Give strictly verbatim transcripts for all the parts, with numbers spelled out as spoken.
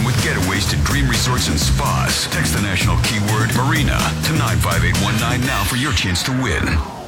fun with getaways to dream resorts and spas. Text the national keyword Marina to nine five eight one nine now for your chance to win.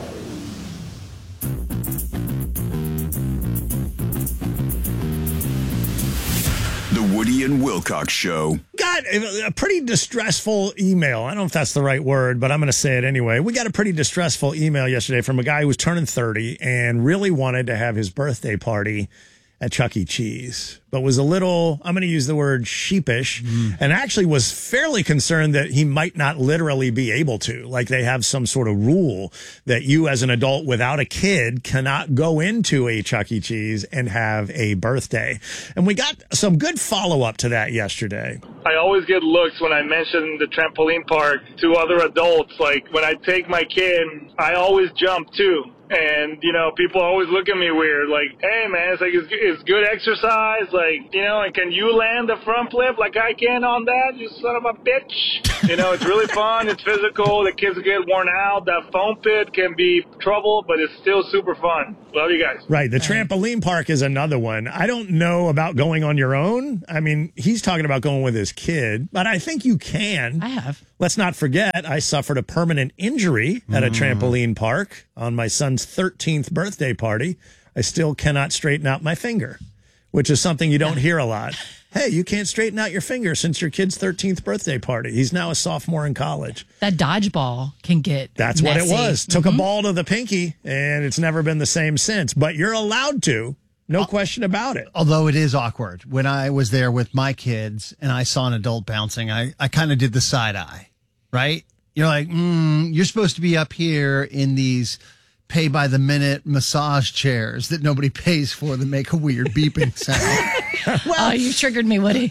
The Woody and Wilcox Show. Got a pretty distressful email. I don't know if that's the right word, but I'm going to say it anyway. We got a pretty distressful email yesterday from a guy who was turning thirty and really wanted to have his birthday party at Chuck E. Cheese, but was a little, I'm going to use the word sheepish, mm. and actually was fairly concerned that he might not literally be able to. Like they have some sort of rule that you as an adult without a kid cannot go into a Chuck E. Cheese and have a birthday. And we got some good follow-up to that yesterday. I always get looks when I mention the trampoline park to other adults. Like when I take my kid, I always jump too. And, you know, people always look at me weird, like, hey, man, it's like, it's, it's good exercise, like, you know, and can you land the front flip like I can on that, you son of a bitch? You know, it's really fun, it's physical, the kids get worn out, that foam pit can be trouble, but it's still super fun. Love you guys. Right, the trampoline park is another one. I don't know about going on your own. I mean, he's talking about going with his kid, but I think you can. I have. Let's not forget, I suffered a permanent injury at a trampoline park on my son's thirteenth birthday party. I still cannot straighten out my finger, which is something you don't hear a lot. Hey, you can't straighten out your finger since your kid's thirteenth birthday party. He's now a sophomore in college. That dodgeball can get That's messy. what it was. Took mm-hmm. a ball to the pinky, and it's never been the same since. But you're allowed to. No question about it. Although it is awkward. When I was there with my kids and I saw an adult bouncing, I, I kind of did the side eye, right? You're like, mm, you're supposed to be up here in these pay by the minute massage chairs that nobody pays for that make a weird beeping sound. Well, oh, you triggered me, Woody.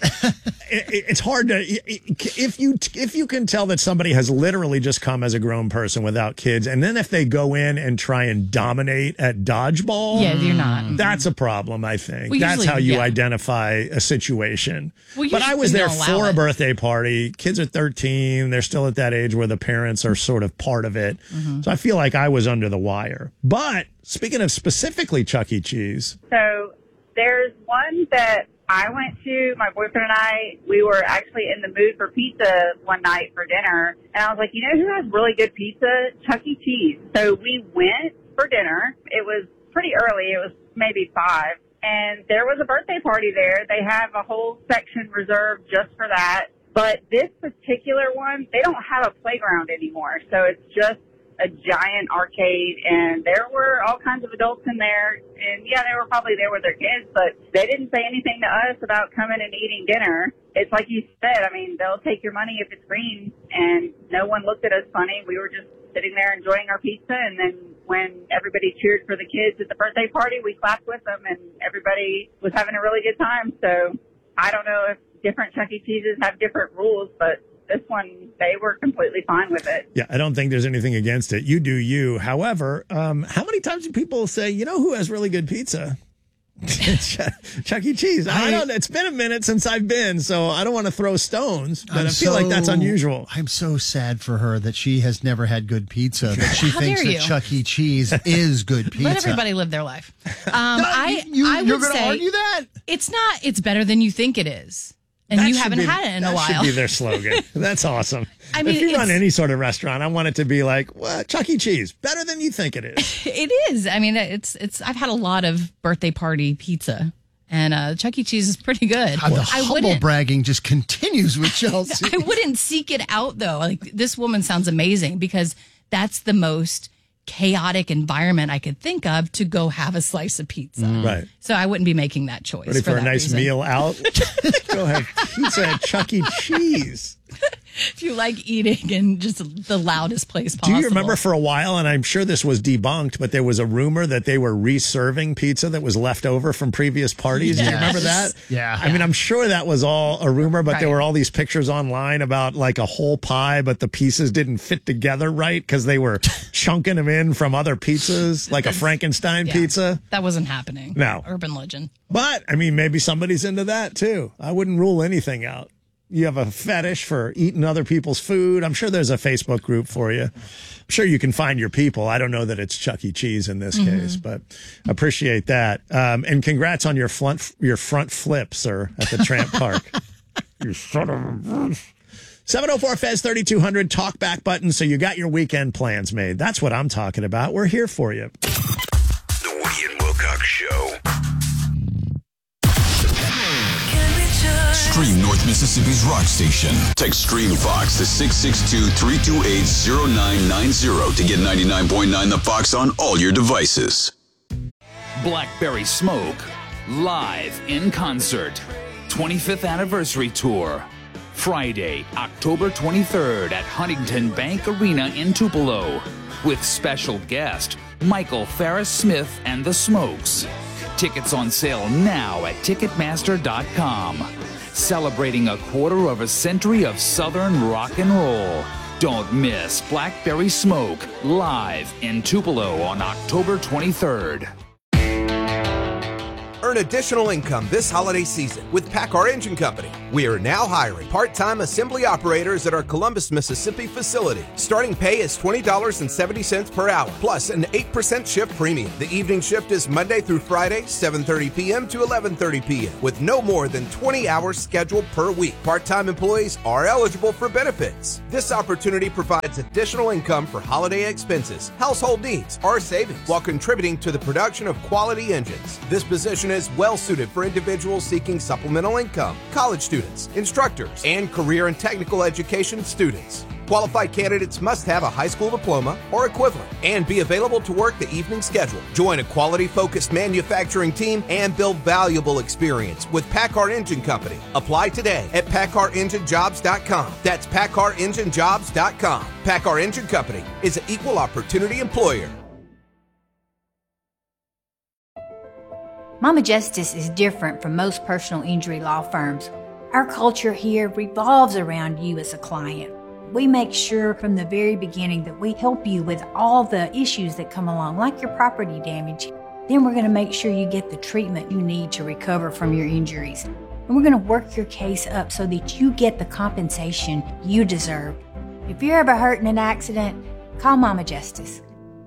it, it's hard to, if you if you can tell that somebody has literally just come as a grown person without kids, and then if they go in and try and dominate at dodgeball, yeah, you're not. That's a problem, I think. Well, that's usually, how you yeah. identify a situation. Well, but I was there for it. a birthday party. Kids are thirteen. They're still at that age where the parents are sort of part of it. Mm-hmm. So I feel like I was under the wire. But speaking of specifically Chuck E. Cheese. So there's one that I went to, my boyfriend and I, we were actually in the mood for pizza one night for dinner. And I was like, you know who has really good pizza? Chuck E. Cheese. So we went for dinner. It was pretty early. It was maybe five. And there was a birthday party there. They have a whole section reserved just for that. But this particular one, they don't have a playground anymore. So it's just a giant arcade, and there were all kinds of adults in there, and yeah, they were probably there with their kids, but they didn't say anything to us about coming and eating dinner. It's like you said, I mean, they'll take your money if it's green, and no one looked at us funny. We were just sitting there enjoying our pizza, and then when everybody cheered for the kids at the birthday party, we clapped with them, and everybody was having a really good time. So I don't know if different Chuck E. Cheeses have different rules, but this one, they were completely fine with it. Yeah, I don't think there's anything against it. You do you. However, um, how many times do people say, you know who has really good pizza? Chuck E. Cheese. I, I don't know. It's been a minute since I've been, so I don't want to throw stones, but I'm i feel so, like that's unusual. I'm so sad for her that she has never had good pizza, that she How thinks that you? Chuck E. Cheese is good pizza. Let everybody live their life. Um, no, I, you, I you're would going to say argue that? It's not, it's better than you think it is. And That you should haven't be- had it in a That while. should be their slogan. That's awesome. I mean, if you run it's- any sort of restaurant, I want it to be like, well, Chuck E. Cheese, better than you think it is. It is. I mean, it's it's. I've had a lot of birthday party pizza, and uh, Chuck E. Cheese is pretty good. God, the I humble wouldn't. bragging just continues with Chelsea. I wouldn't seek it out though. Like this woman sounds amazing because that's the most chaotic environment I could think of to go have a slice of pizza. Right. So I wouldn't be making that choice. Ready for, for a that nice reason. meal out? Go have pizza at Chuck E. Cheese. If you like eating in just the loudest place Do possible. you remember for a while, and I'm sure this was debunked, but there was a rumor that they were reserving pizza that was left over from previous parties? Do you Yes. remember that? Yeah. I mean, I'm sure that was all a rumor, but there Right. were all these pictures online about like a whole pie, but the pieces didn't fit together right because they were chunking them in from other pizzas, like a Frankenstein Yeah. pizza. That wasn't happening. No. Urban legend. But, I mean, maybe somebody's into that too. I wouldn't rule anything out. You have a fetish for eating other people's food. I'm sure there's a Facebook group for you. I'm sure you can find your people. I don't know that it's Chuck E. Cheese in this mm-hmm. case, but appreciate that. Um, and congrats on your front, your front flip, sir, at the Tramp Park. You son of a bitch. seven oh four Fez thirty-two hundred talk back button, so you got your weekend plans made. That's what I'm talking about. We're here for you. The Woody and Wilcox Show. Stream North Mississippi's rock station. Text Stream Fox to six six two, three two eight, zero nine nine zero to get ninety-nine point nine The Fox on all your devices. Blackberry Smoke, live in concert. twenty-fifth Anniversary Tour. Friday, October twenty-third at Huntington Bank Arena in Tupelo. With special guest, Michael Farris Smith and the Smokes. Tickets on sale now at Ticketmaster dot com. Celebrating a quarter of a century of Southern rock and roll. Don't miss Blackberry Smoke live in Tupelo on October twenty-third. Earn additional income this holiday season with PACCAR Engine Company. We are now hiring part-time assembly operators at our Columbus, Mississippi facility. Starting pay is twenty dollars and seventy cents per hour, plus an eight percent shift premium. The evening shift is Monday through Friday, seven thirty p.m. to eleven thirty p.m., with no more than twenty hours scheduled per week. Part-time employees are eligible for benefits. This opportunity provides additional income for holiday expenses, household needs, or savings, while contributing to the production of quality engines. This position is well suited for individuals seeking supplemental income, college students, instructors, and career and technical education students. Qualified candidates must have a high school diploma or equivalent and be available to work the evening schedule. Join a quality-focused manufacturing team and build valuable experience with PACCAR Engine Company. Apply today at PACCAR Engine Jobs dot com. That's PACCAR Engine Jobs dot com. PACCAR Engine Company is an equal opportunity employer. Mama Justice is different from most personal injury law firms. Our culture here revolves around you as a client. We make sure from the very beginning that we help you with all the issues that come along, like your property damage. Then we're going to make sure you get the treatment you need to recover from your injuries. And we're going to work your case up so that you get the compensation you deserve. If you're ever hurt in an accident, call Mama Justice.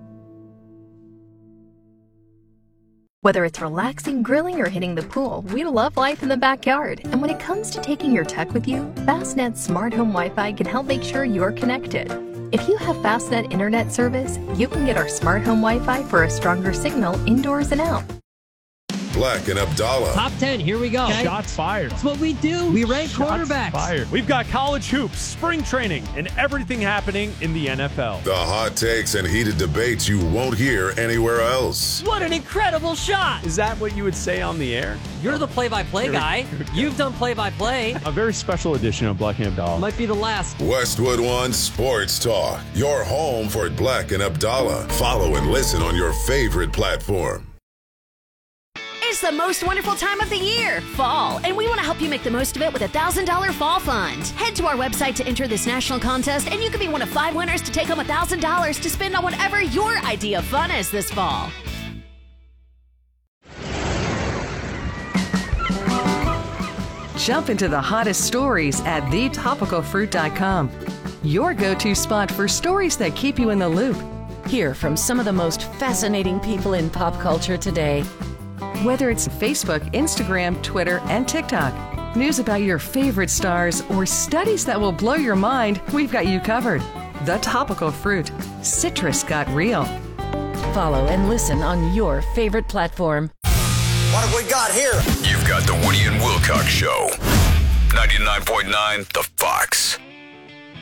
Whether it's relaxing, grilling, or hitting the pool, we love life in the backyard. And when it comes to taking your tech with you, Fastnet's Smart Home Wi-Fi can help make sure you're connected. If you have Fastnet internet service, you can get our Smart Home Wi-Fi for a stronger signal indoors and out. Black and Abdallah. Top ten, here we go. Okay. Shots fired. That's what we do. We rank Shots quarterbacks. Fired. We've got college hoops, spring training, and everything happening in the N F L. The hot takes and heated debates you won't hear anywhere else. What an incredible shot. Is that what you would say on the air? You're the play-by-play guy. You've done play-by-play. A very special edition of Black and Abdallah. Might be the last. Westwood One Sports Talk. Your home for Black and Abdallah. Follow and listen on your favorite platform. It's the most wonderful time of the year, fall, and we want to help you make the most of it with a one thousand dollars Fall Fund. Head to our website to enter this national contest, and you can be one of five winners to take home one thousand dollars to spend on whatever your idea of fun is this fall. Jump into the hottest stories at the topical fruit dot com. Your go-to spot for stories that keep you in the loop. Hear from some of the most fascinating people in pop culture today. Whether it's Facebook, Instagram, Twitter, and TikTok, news about your favorite stars, or studies that will blow your mind, we've got you covered. The Topical Fruit. Citrus got real. Follow and listen on your favorite platform. What have we got here? You've got the Woody and Wilcox Show. ninety-nine point nine The Fox.